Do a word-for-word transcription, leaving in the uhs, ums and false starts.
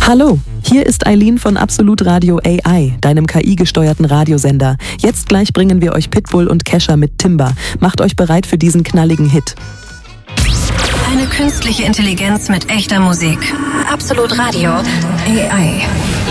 Hallo, hier ist Eileen von Absolut Radio A I, deinem K I-gesteuerten Radiosender. Jetzt gleich bringen wir euch Pitbull und Kesha mit Timber. Macht euch bereit für diesen knalligen Hit. Eine künstliche Intelligenz mit echter Musik. Absolut Radio A I.